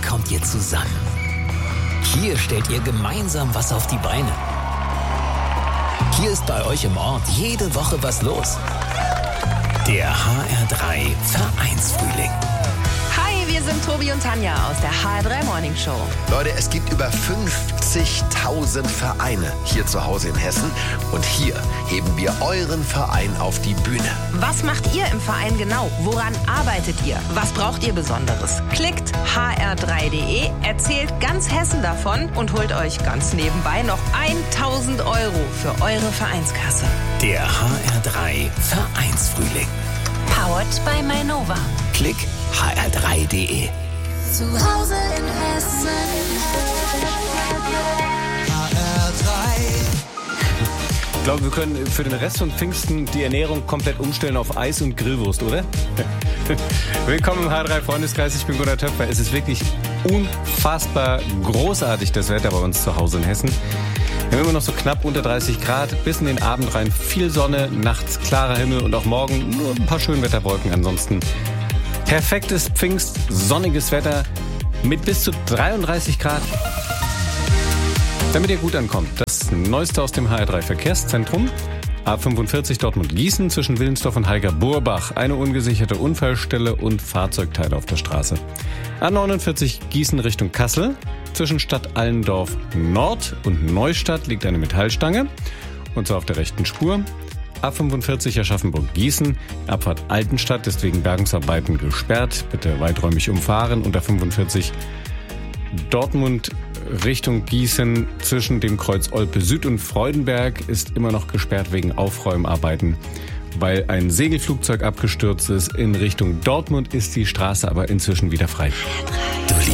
kommt ihr zusammen. Hier stellt ihr gemeinsam was auf die Beine. Hier ist bei euch im Ort jede Woche was los. Der HR3 Vereinsfrühling. Hi, wir sind Tobi und Tanja aus der HR3 Morning Show. Leute, es gibt über 50.000 Vereine hier zu Hause in Hessen. Und hier heben wir euren Verein auf die Bühne. Was macht ihr im Verein genau? Woran arbeitet ihr? Was braucht ihr Besonderes? Klickt hr3.de, erzählt ganz Hessen davon und holt euch ganz nebenbei noch 1.000 € für eure Vereinskasse. Der HR3 Vereinsfrühling. Powered by Mainova. Klick hr3.de. Zu Hause in Hessen. Ich glaube, wir können für den Rest von Pfingsten die Ernährung komplett umstellen auf Eis und Grillwurst, oder? Willkommen im HR3 Freundeskreis, ich bin Gunnar Töpfer. Es ist wirklich unfassbar großartig, das Wetter bei uns zu Hause in Hessen. Wir haben immer noch so knapp unter 30 Grad, bis in den Abend rein viel Sonne, nachts klarer Himmel und auch morgen nur ein paar Schönwetterwolken. Ansonsten perfektes Pfingst, sonniges Wetter mit bis zu 33 Grad. Damit ihr gut ankommt, das Neueste aus dem HR3 Verkehrszentrum. A45 Dortmund-Gießen zwischen Willensdorf und Heiger-Burbach. Eine ungesicherte Unfallstelle und Fahrzeugteile auf der Straße. A49 Gießen Richtung Kassel. Zwischen Stadt Allendorf Nord und Neustadt liegt eine Metallstange. Und zwar auf der rechten Spur. A45 Aschaffenburg-Gießen. Abfahrt Altenstadt ist wegen Bergungsarbeiten gesperrt. Bitte weiträumig umfahren. Und A45 Dortmund Richtung Gießen zwischen dem Kreuz Olpe Süd und Freudenberg ist immer noch gesperrt wegen Aufräumarbeiten. Weil ein Segelflugzeug abgestürzt ist in Richtung Dortmund, ist die Straße aber inzwischen wieder frei.